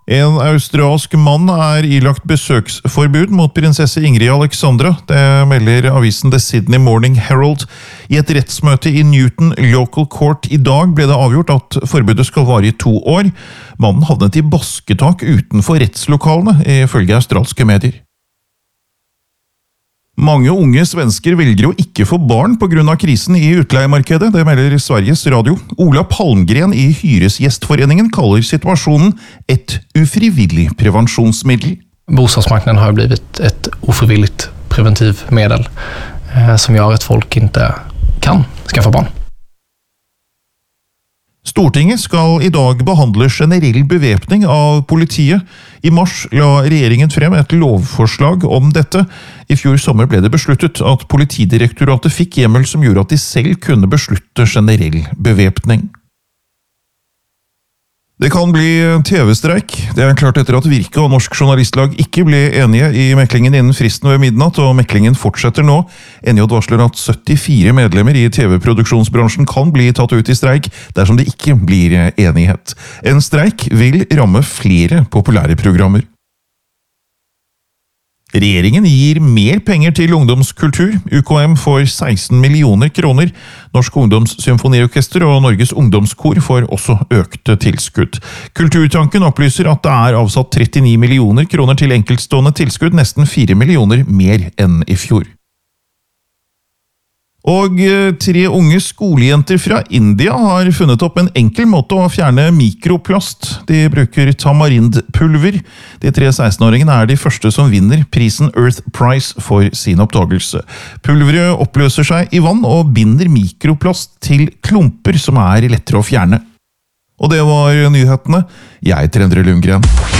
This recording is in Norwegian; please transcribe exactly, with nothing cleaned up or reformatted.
En australsk mann er ilagt besøksforbud mot prinsesse Ingrid Alexandra. Det melder avisen The Sydney Morning Herald. I et rettsmøte i Newton Local Court i dag ble det avgjort at forbudet skal vare i to år. Mannen havnet i basketak utenfor rettslokalene, ifølge australske medier. Mange unge svensker velger å ikke få barn på grunn av krisen i utleiemarkedet, det melder Sveriges Radio. Ola Palmgren i Hyresgästforeningen kaller situasjonen et ufrivillig prevensjonsmiddel. Bostadsmarknaden har blivit ett ofrivilligt preventivmedel eh, som gör att folk inte kan skaffa barn. Stortinget skal i dag behandle generell bevæpning av politiet. I mars la regjeringen frem et lovforslag om dette. I fjor sommer ble det besluttet at Politidirektoratet fikk hjemmel som gjorde at de selv kunne beslutte generell bevæpning. Det kan bli T V-streik. Det er klart etter at Virke og Norsk Journalistlag ikke ble enige i meklingen innen fristen ved midnatt, og meklingen fortsetter nå. N J varsler at syttifire medlemmer i T V-produksjonsbransjen kan bli tatt ut i streik dersom det ikke blir enighet. En streik vil ramme flere populære programmer. Regjeringen gir mer penger til ungdomskultur. U K M får seksten millioner kroner. Norsk Ungdomssymfoniorkester og Norges Ungdomskor får også økte tilskudd. Kulturtanken opplyser at det er avsatt trettini millioner kroner til enkeltstående tilskudd, nesten fire millioner mer enn i fjor. Og tre unge skolejenter fra India har funnet opp en enkel måte å fjerne mikroplast. De bruker tamarindpulver. De tre seksten-åringene er de første som vinner prisen Earth Prize for sin oppdagelse. Pulveret oppløser seg i vann og binder mikroplast til klumper som er lettere å fjerne. Og det var nyhetene. Jeg heter Endre Lundgren.